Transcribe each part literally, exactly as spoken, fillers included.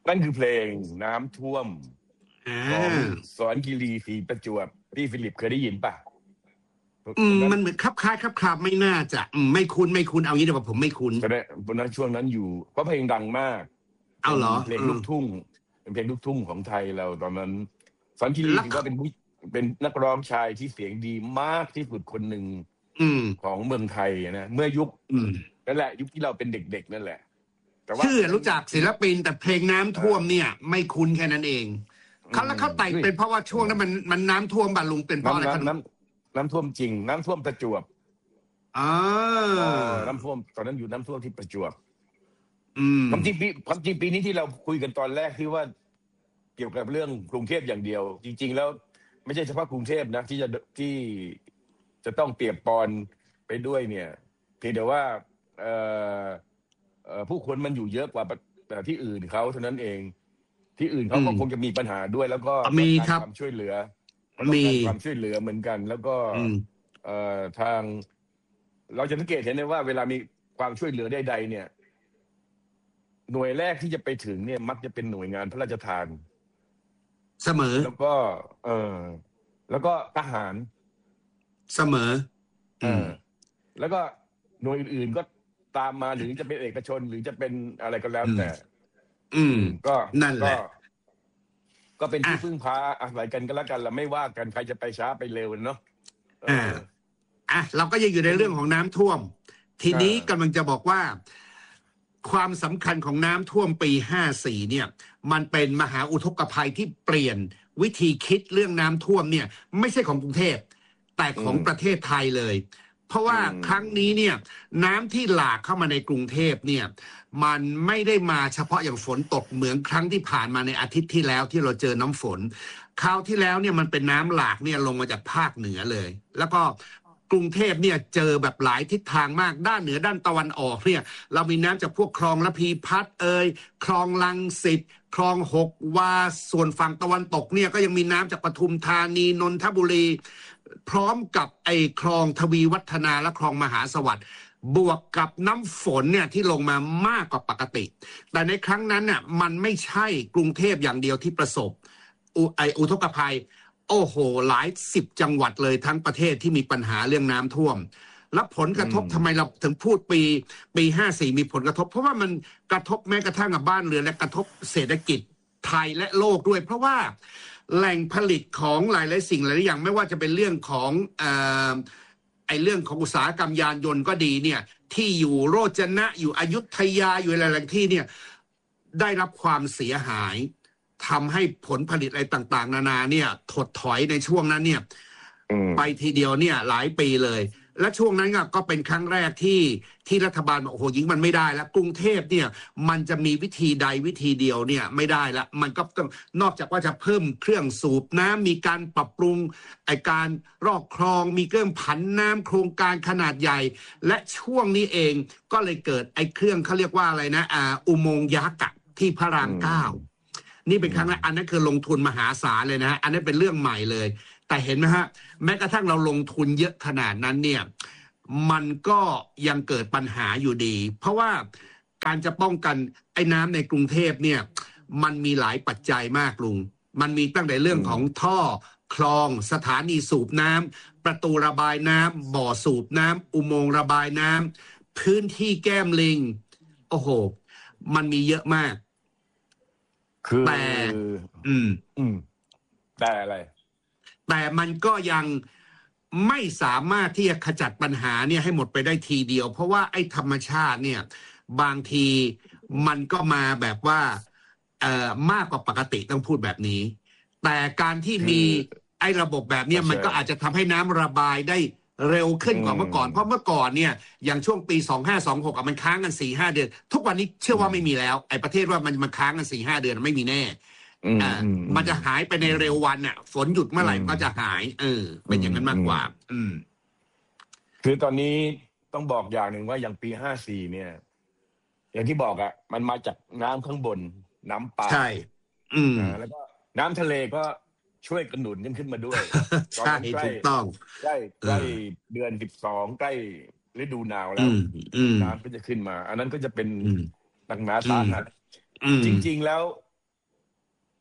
นั่นคือเพลงน้ำท่วมอ่ของาสอนคีรีศรีประจวบพี่ฟิลิปเคยได้ยินป่ะอืมนั้นมันเหมือนคลับคล้ายคลับคลาไม่น่าจะอืมไม่คุ้นไม่คุ้นเอางี้ดีกว่าผมไม่คุ้นแสดงวันนั้นช่วงนั้นอยู่เพราะเพลงดังมากเอาเหรอเพลงอืลูมกทุ่งเป็นเพลงลูกทุ่งของไทยเราตอนนั้นสอนคีรีแล้วถือว่าเป็นผู้เป็นนักร้องชายที่เสียงดีมากที่สุดคนหนึ่งอืมของเมืองไทยนะเมื่อยุคอืมนั่นแหละ ยุคที่เราเป็นเด็กๆนั่นแหละ แต่ว่าชื่อรู้จักศิลปินแต่เพลงน้ำท่วมเนี่ย ไม่คุ้นแค่นั้นเองอืเขามแล้วเขาแต่งเฮ้ยเป็นเพราะว่าช่วงนั้นมันมันน้ำท่วมบ้านลุงเป็นเพราะอะไรน้ำครับน้ำน้ำน้ำท่วมจริง น้ำท่วมประจวบอ่าอ๋อน้ำท่วมตอนนั้นอยู่น้ำท่วมที่ประจวบอืมความจริงปีความจริงปีนี้ที่เราคุยกันตอนแรกที่ว่าเกี่ยวกับเรื่องกรุงเทพอย่างเดียว จริง ๆ แล้วไม่ใช่เฉพาะกรุงเทพนะที่จะที่จะต้องเปรียบปอนไปด้วยเนี่ยเพียงแต่ว่าเอ่อเอ่อผู้คนมันอยู่เยอะกว่าที่อื่นเขาเท่านั้นเอง ที่อื่นเขาก็อืมคงจะมีปัญหาด้วย แล้วก็มีต้องการครับความช่วยเหลือเขาต้องมีการความช่วยเหลือเหมือนกัน แล้วก็อืมเอ่อทาง เราจะสังเกตเห็นได้ว่า เวลามีความช่วยเหลือใดๆเนี่ย หน่วยแรกที่จะไปถึงเนี่ยมักจะเป็นหน่วยงานพระราชทานเสมอแล้วก็ เออแล้วก็ทหารเสมอเออืมอแล้วก็หน่วยอื่นๆก็ตามมาหรือจะเป็นเอกชน หรือจะเป็นอะไรก็แล้วอืมแต่อืมก็นั่นแหก็ละก็เป็นที่อ่ะพึ่งพาอาศัยกันก็แล้วกันเราไม่ว่ากันใครจะไปช้าไปเร็วเนาะเออ่าออ่ะเราก็ยังอยู่ในเรื่องของน้ำท่วม ทีนี้อ่ากำลังจะบอกว่า ความสำคัญของน้ำท่วมปีห้าสี่เนี่ย มันเป็นมหาอุทกภัยที่เปลี่ยนวิธีคิดเรื่องน้ำท่วมเนี่ย ไม่ใช่ของกรุงเทพแต่ของอืมประเทศไทยเลย เพราะว่าอืมครั้งนี้เนี่ย น้ำที่หลากเข้ามาในกรุงเทพเนี่ย มันไม่ได้มาเฉพาะอย่างฝนตกเหมือนครั้งที่ผ่านมาในอาทิตย์ที่แล้วที่เราเจอน้ำฝน คราวที่แล้วเนี่ยมันเป็นน้ำหลากเนี่ยลงมาจากภาคเหนือเลย แล้วก็กรุงเทพเนี่ยเจอแบบหลายทิศทางมากด้านเหนือด้านตะวันออกเนี่ยเรามีน้ำจากพวกคลองระพีพัฒน์เอ่ยคลองลังสิตคลองหกวาส่วนฝั่งตะวันตกเนี่ยก็ยังมีน้ำจากปทุมธานีนนทบุรี พร้อมกับไอ้คลองทวีวัฒนาและคลองมหาสวัสดิ์บวกกับน้ำฝนเนี่ยที่ลงมามากกว่าปกติ แต่ในครั้งนั้นน่ะมันไม่ใช่กรุงเทพอย่างเดียวที่ประสบอุไออุทกภัย โอ้โหหลายสิบจังหวัดเลยทั้งประเทศที่มีปัญหาเรื่องน้ำท่วม และผลกระทบอืมทำไมเราถึงพูดปีปีห้าสี่มีผลกระทบ เพราะว่ามันกระทบแม้กระทั่งกับบ้านเรือนและกระทบเศรษฐกิจไทยและโลกด้วย เพราะว่าแหล่งผลิตของหลายหลายสิ่งหลายอย่างไม่ว่าจะเป็นเรื่องของเอ่อไอเรื่องของอุตสาหกรรมยานยนต์ก็ดีเนี่ยที่อยู่โรจนะอยู่อยุธยาอยู่หลายๆที่เนี่ยได้รับความเสียหายทำให้ผลผลิตอะไรต่างๆ นานาเนี่ยถดถอยในช่วงนั้นเนี่ยอืมไปทีเดียวเนี่ยหลายปีเลย และช่วงนั้นก็เป็นครั้งแรกที่ที่รัฐบาลบอกโอ้โหยิงมันไม่ได้แล้วกรุงเทพเนี่ยมันจะมีวิธีใดวิธีเดียวเนี่ยไม่ได้ละมันก็ต้องนอกจากว่าจะเพิ่มเครื่องสูบน้ำมีการปรับปรุงไอการรอกคลองมีเครื่องผันน้ำโครงการขนาดใหญ่ และช่วงนี้เองก็เลยเกิดไอเครื่องเขาเรียกว่าอะไรนะอ่าอุโมงค์ยักษ์อะที่พระรามเก้านี่เป็นครั้งแรกอันนั้นคือลงทุนมหาศาลเลยนะฮะอันนั้นเป็นเรื่องใหม่เลยแต่เห็นไหมฮะแม้กระทั่งเราลงทุนเยอะขนาดนั้นเนี่ยมันก็ยังเกิดปัญหาอยู่ดี เพราะว่าการจะป้องกันไอ้น้ำในกรุงเทพเนี่ยมันมีหลายปัจจัยมากลุงมันมีตั้งแต่เรื่องของท่อคลองสถานีสูบน้ำประตูระบายน้ำบ่อสูบน้ำอุโมงค์ระบายน้ำพื้นที่แก้มลิงโอ้โหมันมีเยอะมากคือแต่อืมอืมแต่อะไรแต่มันก็ยังไม่สามารถที่จะขจัดปัญหาเนี่ยให้หมดไปได้ทีเดียว เพราะว่าไอ้ธรรมชาติเนี่ยบางทีมันก็มาแบบว่าเอ่อมากกว่าปกติต้องพูดแบบนี้ แต่การที่มีไอ้ระบบแบบเนี้ยมันก็อาจจะทำให้น้ำระบายได้เร็วขึ้นกว่าเมื่อก่อนเพราะเมื่อก่อนเนี่ยอย่างช่วงปีสองห้าสองหกอ่ะมันค้างกันสี่ห้าเดือนทุกวันนี้เชื่อว่าไม่มีแล้วไอ้ประเทศว่ามันมันค้างกันสี่ห้าเดือนไม่มีแน่อ่ามันจะหายไปในเร็ววันอ่ะฝนหยุดเมื่อไหร่ก็จะหายเออเป็นอย่างนั้นมากกว่า อืมคือตอนนี้ต้องบอกอย่างหนึ่งว่าอย่างปีห้าสี่เนี่ย อย่างที่บอกอ่ะมันมาจากน้ำข้างบนน้ำป่าใช่ อืมอ่าแล้วก็น้ำทะเลก็ช่วยกระหนุนกันขึ้นมาด้วยใช่ถูกต้องใกล้ใกล้เดือนสิบสองใกล้ฤดูหนาวแล้อืวมอืมน้ำก็จะขึ้นมา อันนั้นก็จะเป็นอืมหนักหนาสาหัสอืมจริง ๆ แล้ว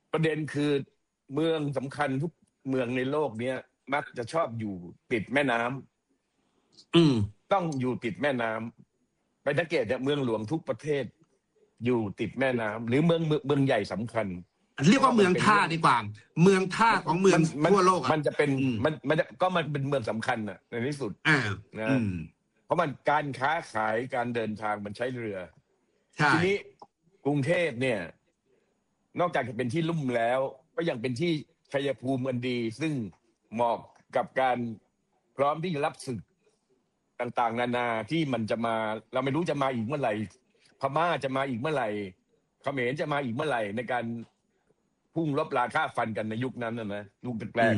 ประเด็นคือเมืองสำคัญทุกเมืองในโลกเนี้ยมักจะชอบอยู่ติดแม่น้ำอืมต้องอยู่ติดแม่น้ำไปสังเกตเนี่ยเมืองหลวงทุกประเทศอยู่ติดแม่น้ำหรือเมืองเมืองเมืองใหญ่สำคัญเรียกว่าเมืองท่าดีกว่า เมืองท่าของเมืองทั่วโลกอ่ะมันจะเป็นอืมมันมันจะก็มันเป็นเมืองสำคัญน่ะในที่สุดอ่านะอืมเพราะมันการค้าขายการเดินทางมันใช้เรือใช่ทีนี้กรุงเทพเนี่ยนอกจากจะเป็นที่ลุ่มแล้ว ก็ยังเป็นที่ชัยภูมิอันดี ซึ่งเหมาะกับการพร้อมที่จะรับศึกต่างๆนานาที่มันจะมาเราไม่รู้จะมาอีกเมื่อไหร่พม่าจะมาอีกเมื่อไหร่เขมรจะมาอีกเมื่อไหร่ในการพุ่งรบราฆ่าฟันกันในยุคนั้นนะนะยุคแรก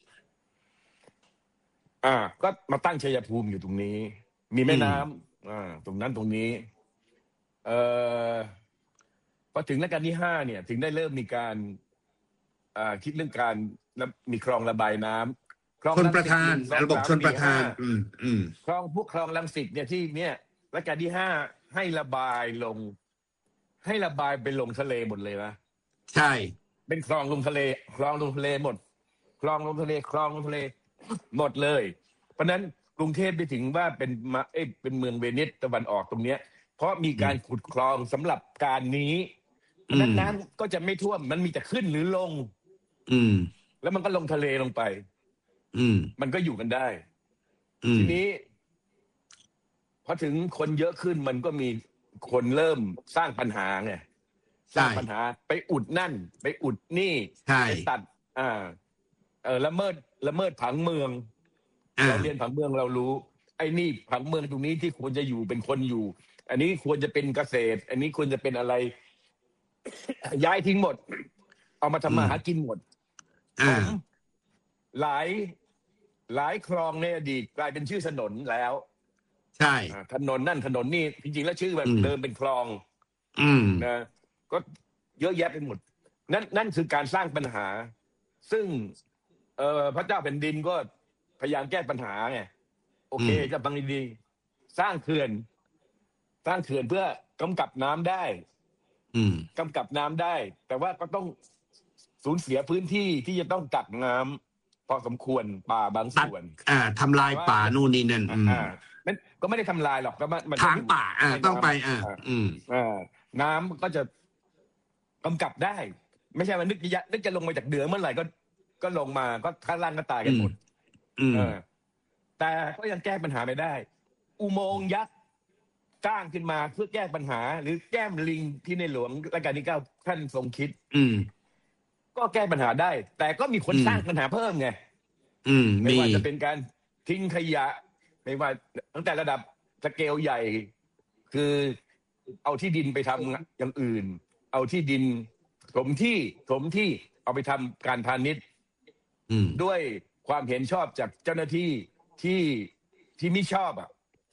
ๆอ่า ก็มาตั้งชัยภูมิอยู่ตรงนี้ มีแม่น้ำอ่า ตรงนั้นตรงนี้ เอ่อพอถึงรัชกาลที่ห้าเนี่ย ถึงได้เริ่มมีการอ่าคิดเรื่องการมีคลองระบายน้ำคลองชนประทานระบบชนประทาน อืมอืมคลองพวกคลองรังสิตเนี่ยที่เนี่ยรัชกาลที่ห้าให้ระบายลง ให้ระบายไปลงทะเลหมดเลยนะใช่เป็นคลองลงทะเลคลองลงทะเลหมดคลองลงทะเลคลองลงทะเลหมดเลยเพราะนั้นกรุงเทพไปถึงว่าเป็นมาเอ้เป็นเมืองเวนิสตะวันออกตรงเนี้ยเพราะมีการขุดคลองสำหรับการนี้เพราะนั้นน้ำก็จะไม่ท่วมมันมีแต่ขึ้นหรือลงอืมแล้วมันก็ลงทะเลลงไปอืมมันก็อยู่กันได้อืมทีนี้พอถึงคนเยอะขึ้นมันก็มีคนเริ่มสร้างปัญหาไงสร้างปัญหาไปอุดนั่น ไปอุดนี่ไปตัด อ่า เออละเมิดละเมิดผังเมืองเราเรียนผังเมืองเรารู้ ไอ้นี่ผังเมืองตรงนี้ที่ควรจะอยู่เป็นคนอยู่ อันนี้ควรจะเป็นเกษตร อันนี้ควรจะเป็นอะไร ย้ายทิ้งหมด เอามาทำมาหากินหมดผมหลายหลายคลองในอดีตกลายเป็นชื่อถนนแล้วใช่ถนนนั่นถนนนี่จริงๆแล้วชื่อแบบเดิมเป็นคลองอืมนะก็เยอะแยะไปหมดนั่นนั่นคือการสร้างปัญหา ซึ่ง เอ่อพระเจ้าแผ่นดินก็พยายามแก้ปัญหาไงโอเคจะบังดีๆสร้างเขื่อน สร้างเขื่อนเพื่อกำกับน้ำได้อืมกำกับน้ำได้ แต่ว่าก็ต้องสูญเสียพื้นที่ที่จะต้องกักน้ำพอสมควรป่าบางส่วนอ่าทำลายป่านู่นนี่นั่นอ่ามันก็ไม่ได้ทำลายหรอกก็มันทางป่าอ่าต้องไปอ่าอืมอ่าน้ำก็จะกำกับได้ ไม่ใช่ว่านึกจะนึกจะลงมาจากเดือเมื่อไหร่ก็ก็ลงมาก็ข้างล่างก็ตายกันหมดเออแต่ก็ยังแก้ปัญหาไม่ได้ อุโมงค์ยักษ์สร้างขึ้นมาเพื่อแก้ปัญหา หรือแก้มลิงที่ในหลวงรัชกาลที่เก้าท่านทรงคิดอืมก็แก้ปัญหาได้ แต่ก็มีคนสร้างปัญหาเพิ่มไงอืมไม่ว่าจะเป็นการทิ้งขยะไม่ว่าตั้งแต่ระดับสเกลใหญ่ คือเอาที่ดินไปทำอย่างอื่น เอาที่ดินถมที่ถมที่เอาไปทำการพาณิชย์ด้วยความเห็นชอบจากเจ้าหน้าที่ที่ที่ไม่ชอบอ่ะ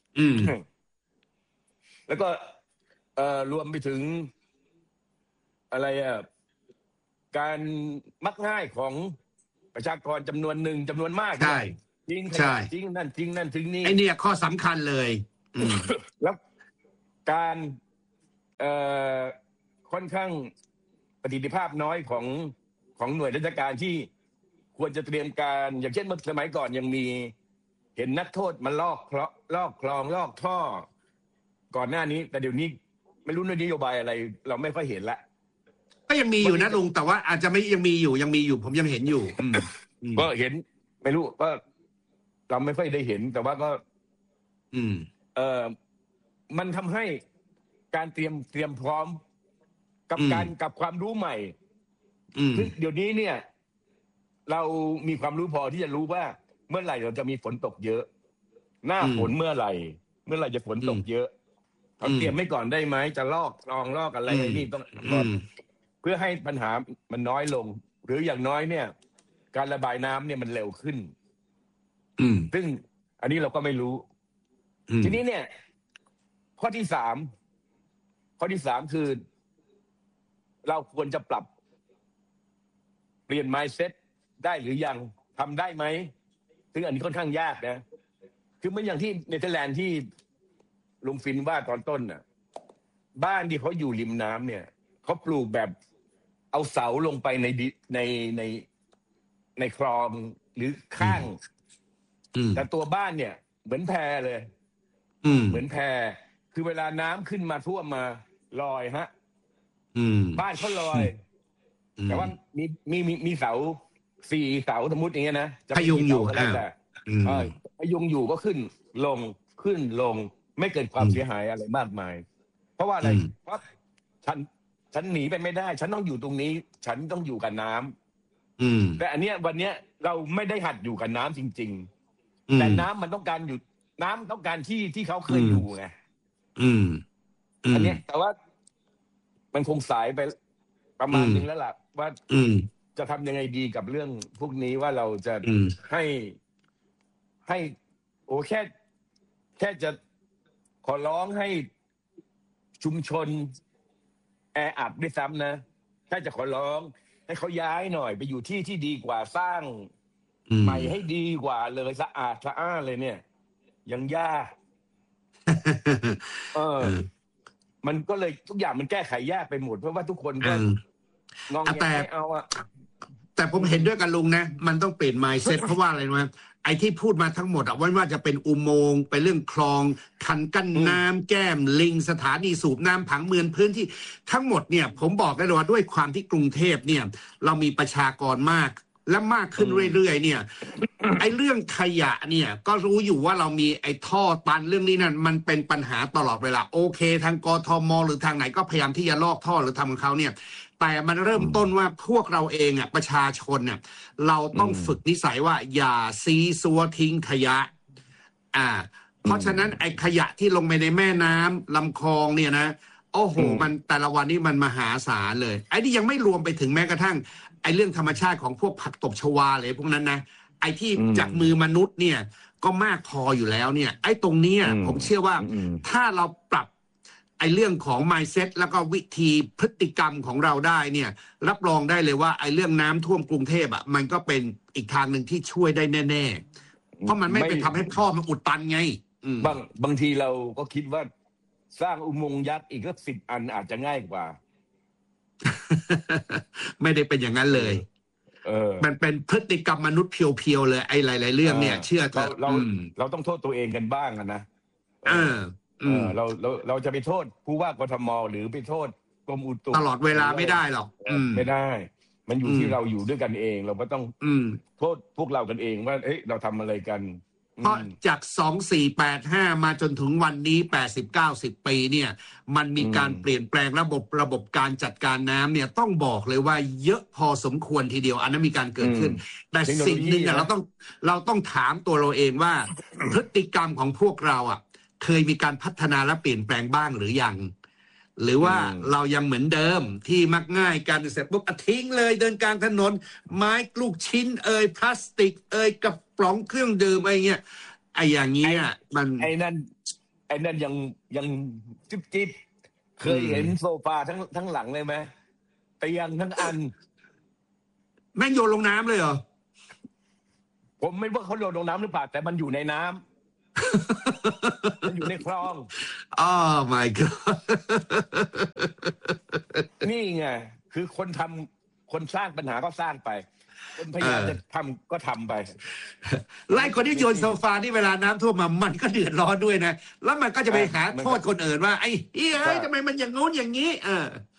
แล้วก็เอ่อรวมไปถึงอะไรอ่ะการมักง่ายของประชากรจำนวนหนึ่งจำนวนมากใช่จริงใช่จริงนั่นจริงนั่นจริงนี่ไอเนี่ยข้อสำคัญเลยแล้วการเอ่อค่อนข้างประสิทธิภาพน้อยของของหน่วยราชการที่ควรจะเตรียมการอย่างเช่นเมื่อสมัยก่อนยังมีเห็นนักโทษมาลอกคลองลอกคลองลอกท่อก่อนหน้านี้แต่เดี๋ยวนี้ไม่รู้นโยบายอะไรเราไม่ค่อยเห็นละก็ยังมีอยู่นะลุงแต่ว่าอาจจะไม่ยังมีอยู่ยังมีอยู่ผมยังเห็นอยู่ก็เห็นไม่รู้ก็เราไม่ค่อยได้เห็นแต่ว่าก็อืมเอ่อมันทำให้การเตรียมเตรียมพร้อมกับการกับความรู้ใหม่ซึ่งเดี๋ยวนี้เนี่ย เรามีความรู้พอที่จะรู้ว่าเมื่อไหร่เราจะมีฝนตกเยอะ หน้าฝนเมื่อไหร่ เมื่อไหร่จะฝนตกเยอะเราเตรียมไว้ก่อนได้ไหมจะลอกคลองลอกอะไรนี่ต้องเพื่อให้ปัญหามันน้อยลง หรืออย่างน้อยเนี่ย การระบายน้ำเนี่ยมันเร็วขึ้นอืมซึ่งอันนี้เราก็ไม่รู้ทีนี้เนี่ย ข้อที่สามข้อที่สามคือ เราควรจะปรับ เปลี่ยน mindset ได้หรือยังทำได้ไหมซึ่งอันนี้ค่อนข้างยากนะคือเหมือนอย่างที่เนเธอร์แลนด์ที่ลุงฟินว่าตอนต้นน่ะ บ้านที่เขาอยู่ริมน้ำเนี่ยเขาปลูกแบบเอาเสาลงไปในดิในในในคลองหรือข้างอืมแต่ตัวบ้านเนี่ยเหมือนแพเลยอืมเหมือนแพคือเวลาน้ำขึ้นมาท่วมมาลอยฮะอืมบ้านเขาลอยอืมแต่ว่ามีมีมีมีเสาสี่เสาสมมติอย่างเงี้ยนะจะพยุงอยู่ก็แล้วแต่อืมเออพยุงอยู่ก็ขึ้นลงขึ้นลง ไม่เกิดความอืมเสียหายอะไรมากมาย เพราะว่าอะไรอืมเพราะฉันฉันหนีไปไม่ได้ ฉันต้องอยู่ตรงนี้ ฉันต้องอยู่กับน้ำอืมแต่อันเนี้ยวันเนี้ยเราไม่ได้หัดอยู่กับน้ำจริงอืๆมแต่น้ำมันต้องการอยู่น้ำต้องการที่ที่เขาเคยอืมอยู่ไงอืม อือันมเนี้ยแต่ว่ามันคงสายไปประมาณอืมนึงแล้วล่ะ ว่าอืมจะทำยังไงดีกับเรื่องพวกนี้ว่าเราจะอืมให้ให้ โอ้แค่ แค่จะขอร้องให้ชุมชน แออัดด้วยซ้ำนะถ้าจะขอร้อง ให้เขาย้ายหน่อย ไปอยู่ที่ที่ดีกว่าสร้างอืมใหม่ให้ดีกว่าเลยสะอาดสะอ้านเลยเนี่ย ยังยาก เออเออมันก็เลยทุกอย่างมันแก้ไขยากไปหมด เพราะว่าทุกคนเอก็ององแงแต่ไม่เอาอะแต่ผมเห็นด้วยกับลุงนะ มันต้องเปลี่ยน mindset เพราะว่าอะไรรู้ไหมไอ้ที่พูดมาทั้งหมดอะว่าว่าจะเป็นอุโมงค์ไปเรื่องคลองคันกั้นน้ำแก้มลิงสถานีสูบน้ำผังเมืองพื้นที่ทั้งหมดเนี่ย ผมบอกได้เลยว่าด้วยความที่กรุงเทพเนี่ย เรามีประชากรมาก และมากขึ้นเรื่อยๆเนี่ย ไอ้เรื่องขยะเนี่ย ก็รู้อยู่ว่าเรามีไอ้ท่อตันเรื่องนี้นั่นมันเป็นปัญหาตลอดเวลาโอเค ทางกทมหรือทางไหนก็พยายามที่จะลอกท่อหรือทำของเขาเนี่ย แต่มันเริ่มต้นว่าพวกเราเองอ่ะประชาชนเนี่ยเราต้องฝึกนิสัยว่า อย่าซีซัวทิ้งขยะ อ่า เพราะฉะนั้นไอ้ขยะที่ลงไปในแม่น้ำลำคลองเนี่ยนะโอ้โหอืมมันแต่ละวันนี้มันมหาศาลเลย ไอ้นี่ยังไม่รวมไปถึงแม้กระทั่ง ไอ้เรื่องธรรมชาติของพวกผักตบชวาเลยพวกนั้นนะไอ้ที่อืมจากมือมนุษย์เนี่ย ก็มากพออยู่แล้วเนี่ย ไอ้ตรงเนี้ยอืมผมเชื่อว่าอืมถ้าเราปรับไอ้เรื่องของ mindset แล้วก็วิธีพฤติกรรมของเราได้เนี่ย รับรองได้เลยว่าไอ้เรื่องน้ำท่วมกรุงเทพอ่ะมันก็เป็นอีกทางหนึ่งที่ช่วยได้แน่ๆ เพราะมันไม่ไม่ไปทำให้ท่อมันอุดตันไง อืมบางบางทีเราก็คิดว่าสร้างอุโมงค์ยักษ์อีกสักสิบอันอาจจะง่ายกว่าไม่ได้เป็นอย่างนั้นเลยเออมันเป็นพฤติกรรมมนุษย์เพียวๆเลยไอ้หลาย ๆ เรื่องเนี่ย เชื่อเถเราอะเราอืมเราต้องโทษตัวเองกันบ้างอะนะเออเออืมอเราเราเราจะไปโทษผู้ว่ากทมหรือไปโทษกรมอุตุตลอดเวลาไม่ได้หรอกเออือมไม่ได้ มันอยู่อืมที่เราอยู่ด้วยกันเอง เราก็ต้องอืมโทษพวกเรากันเองว่าเอ้ยเราทำอะไรกันเพราะอืมจากสองสี่แปดห้ามาจนถึงวันนี้แปดสิบเก้าสิบปีเนี่ย มันมีอืมการเปลี่ยนแปลงระบบระบบการจัดการน้ำเนี่ยต้องบอกเลยว่าเยอะพอสมควรทีเดียว อันนั้นมีการเกิดขึ้น แต่เทคโนโลยีสิ่งหนึ่งอะนะเราต้องเราต้องถามตัวเราเองว่า พฤติกรรมของพวกเราอ่ะ เคยมีการพัฒนาและเปลี่ยนแปลงบ้างหรือยัง หรือว่าอืมเรายังเหมือนเดิมที่มักง่ายกันเสร็จปุ๊บอ่ะทิ้งเลยเดินกลางถนน ไม้ลูกชิ้น เอ่ยพลาสติก เอ่ยกระป๋องเครื่องดื่มอะไรเงี้ยไอ้อย่างเงี้ยมันไอ้นั่นไอ้นั่นยังยังจิ๊บจิ๊บเคยอืมเห็นโซฟาทั้งทั้งหลังเลยไหมเตียงทั้งอันแม่งโยนลงน้ำเลยเหรอผมไม่ว่าเขาโดนลงน้ำหรือเปล่าแต่มันอยู่ในน้ำ มันอยู่ในคลองอ๋อ my god นี่ไงคือคนทำคนสร้างปัญหาก็สร้างไป คนพยายามเออจะทำก็ทำไปไล่คนที่โยนโซฟาที่เวลาน้ำท่วมมามันก็เดือดร้อนด้วยนะ แล้วมันก็จะไปหาโทษคนอื่นว่า ไอ้เฮ้ยใช่ทำไมมันอย่างงู้นอย่างนี้ เออ